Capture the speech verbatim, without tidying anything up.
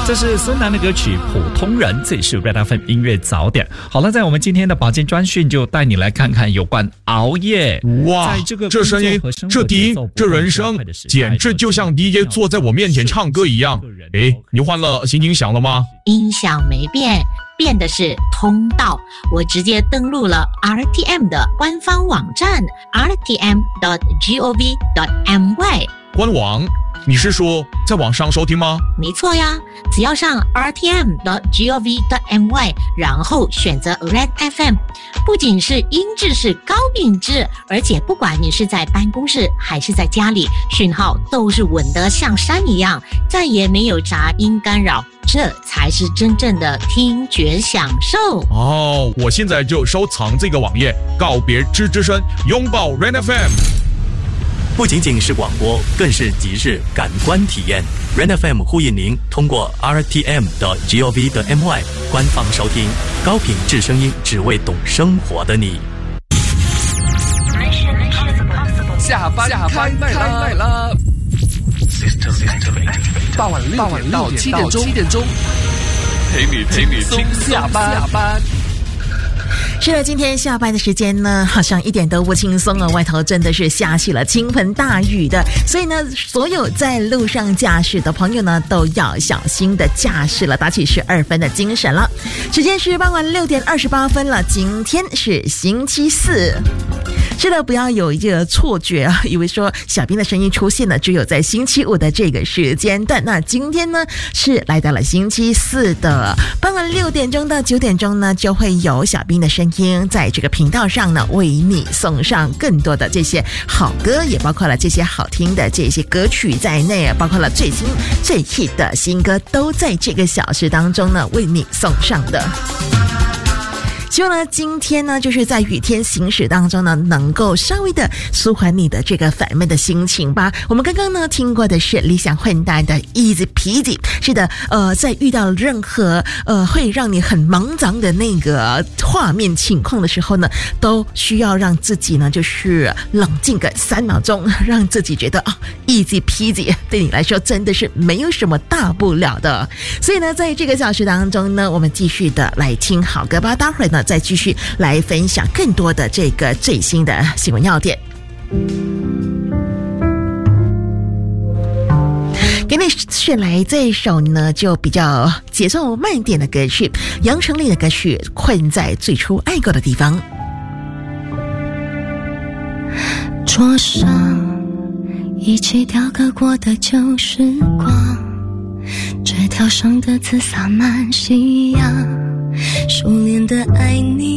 这是孙楠的歌曲《普通人》，这里是 Red F M 音乐早点。好了，在我们今天的保健专讯就带你来看看有关熬夜。 哇， 在这个这声音、这笛、这人声，简直就像 D J 坐在我面前唱歌一样。诶，你换了新音响了吗？ 音响没变，变的是通道。我直接登录了 R T M 的官方网站 r t m dot gov dot my。 官网？你是说在网上收听吗？ 没错呀，只要上 r t m dot gov dot my， 然后选择 Red F M， 不仅是音质是高品质，而且不管你是在办公室还是在家里，讯号都是稳得像山一样，再也没有杂音干扰，这才是真正的听觉享受。 哦，我现在就收藏这个网页，告别吱吱声，拥抱 Red F M。 不仅仅是广播，更是即时感官体验。Red F M 呼应您通过 r t m dot gov dot my 官方收听高品质声音，只为懂生活的你。 下班开麦啦！傍晚六点到七点钟，七点钟陪你陪你轻松下班。 是的，今天下班的时间呢，好像一点都不轻松哦，外头真的是下起了倾盆大雨的，所以呢，所有在路上驾驶的朋友呢，都要小心的驾驶了，打起十二分的精神了。时间是傍晚六点二十八分了，今天是星期四。是的，不要有一个错觉啊，以为说小编的声音出现了只有在星期五的这个时间段。那今天呢是来到了星期四的傍晚六点钟到九点钟呢，就会有小编的声音在这个频道上呢，为你送上更多的这些好歌，也包括了这些好听的这些歌曲在内，包括了最新最 hit 的新歌，都在这个小时当中呢为你送上的。希望呢，今天呢，就是在雨天行驶当中呢，能够稍微的舒缓你的这个烦闷的心情吧。我们刚刚呢听过的是理想混蛋的 Easy Peasy。是的，呃，在遇到任何呃会让你很茫然的那个画面情况的时候呢，都需要让自己呢就是冷静个三秒钟，让自己觉得啊 Easy Peasy 对你来说真的是没有什么大不了的。所以呢，在这个小时当中呢，我们继续的来听好歌吧。待会儿呢，再继续来分享更多的这个最新的新闻要点。给你选来这一首呢，就比较节奏慢一点的歌曲，杨丞琳的歌曲《困在最初爱过的地方》。 桌上一起雕刻过的旧时光，纸条上的字洒满夕阳，熟练的爱你